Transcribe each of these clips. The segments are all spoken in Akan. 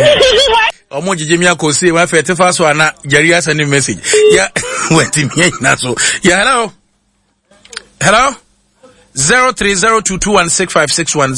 Omo jijimi akosi wa fete faso ana jari asa ni message. Ya wenti mi na so. Ya hello 0302216561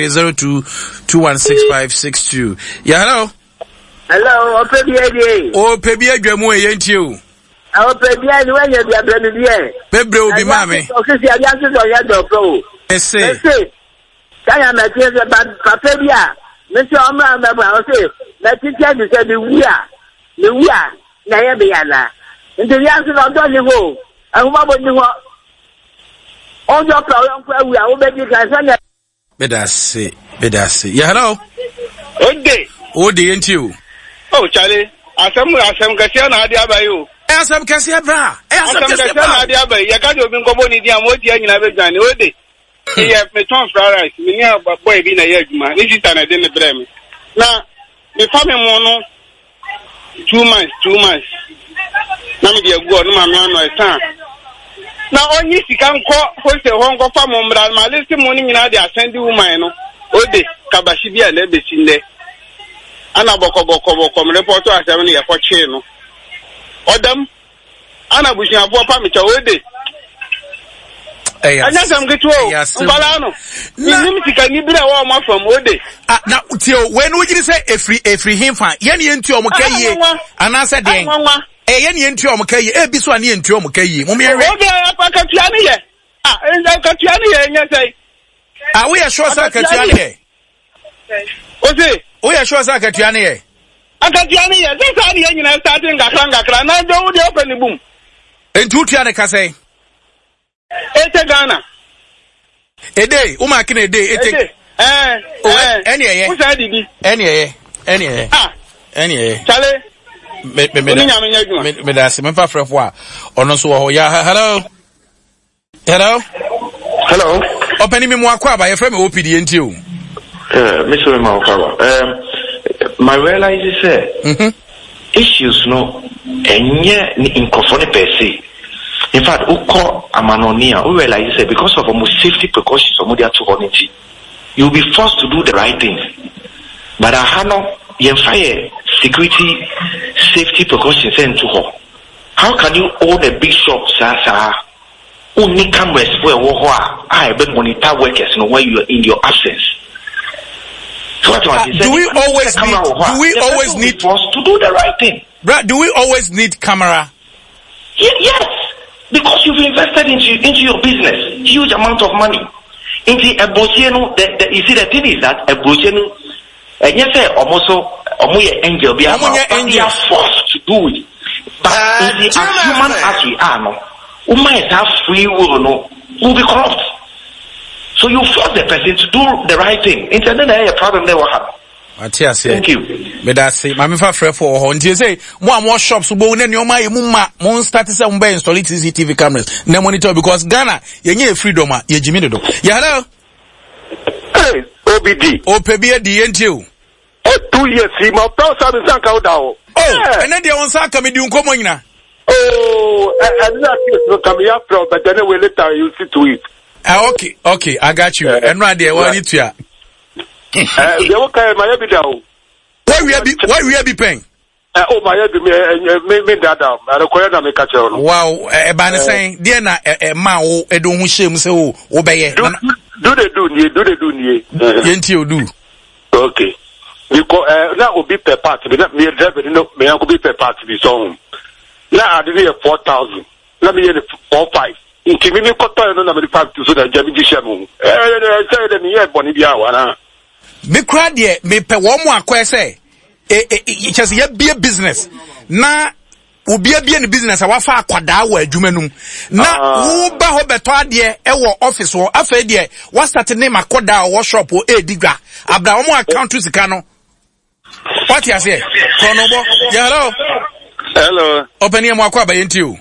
0302216562. Ya hello Opebi adwamu eyentie o. Opebi ani wenye bia brenu die. Pebre obi mame. Okisi abi aso do ya do pro. Ese. Kaya metie se papa bia. Mesi omra mbaba o se na titia di se de wia na ye be yana nti ya se no do ni ho ahuma bo ni ho ojo pra yo kwa wia wo be di ka se na bedase ya hello ode yenti o Charlie asem kase na ade abayi o asem kase bra asem kase na ade abayi ya ka de obi nkobo ni di am odi anyina be dwane ode ye me ton flowers me ni boy bi na ye adwuma ni sita na de ne bre me na me fa me mo no 2 months na me de go no ma me ano etan na onyi sika nko hose ho nko fa mo mra ma le si mo ni nyina de ascendi woman no ode kabashi bia na be sinde ana boko me report asem ni ye ko che no odam ana bushia bo pa me cha ode anya sam gitu o mbala no nim tika ni bira wa ma from ode na tio when we just say efri himfa ye ne enti o mo kaye anasa den ye ne enti o mo kaye e bi so ane enti o mo kaye mo me we ode akatua ne ye enza akatua ne ye nya sai we are sure say akatua ne ye ose we are sure say akatua ne ye say sa ne ye nyina starting ngakra na do ode open boom enti utua ne ka sai ete Ghana ede uma kine ede ete eniye usa didi eniye chale me da se me fa frefo a ono so ho ya hello openi mi mu akwa ba ye frame OPD enti o me so ma akwa my realize is issues no enye ni inkofone per se. In fact, uko amanonia, we realize that because of almost safety precautions of media to you'll be forced to do the right things. But I have fire security safety precautions into her. How can you own a big shop, sir? Only cameras where I have monitor workers when you are in your absence. So do we always need to do the right thing? Do we always need camera? Yes. Because you've invested into your business huge amount of money. Into a Bocheno, you see the thing is that a Bocheno, and yes, almost angel be are forced to do it. But as human as we are, no, we might have free will, no, will be corrupt. So you force the person to do the right thing. It's another problem they will have. Thank you. Me da say, mama fa frɛ for ho ntie say mo shops bo na nyoma ye mu ma mo start say mo be install CCTV cameras na monitor because Ghana yenye freedom a ye jimi do. Ya hello. Hey, OBD. Opebi di yentie o. 2 years he mo proud say sanka o da o. Oh, and then dey on sanka me di nkomo nyina. Oh, and that is come here from but then we later you see to it. Okay, I got you. And right there one it ya. They will carry my evidence. Why we be paying? Oh, my head, me that down. I require that me catch on. Wow, Ebane saying, dear na ma o edo hu shame say o obeye. Do they do ni? Yenti o do. Okay. Because na obi per part, me drive no me an obi per part be so. Na ade dey 4,000. Na me dey 4,500. Inti me koto no na me 5 so that jami di shemu. Say dem here boni bia wana. Me kra de me pe wo mo akwa say just ye be business na obi abie ne business a wafa akwada wa adwuma num na wo ba ho beto ade e wo office wo afa de wa start ne makoda wo shop o edigwa abra wo mo account sika no what you say konobo ya hello open ye mo akwa ba yenti o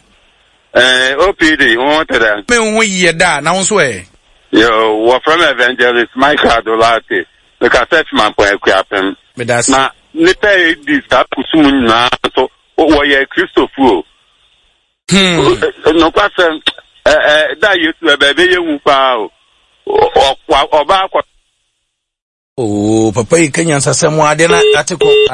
OPD won tada me hu ye da na wo so yo wa from evangelist Michael Adolate the cassette man po ekwapem na nipa di start kusumu na so wo ye Christopher no kwasem da Yesu ebe ye hu pa o oba akwa papa ikanya sasemu ade na atiko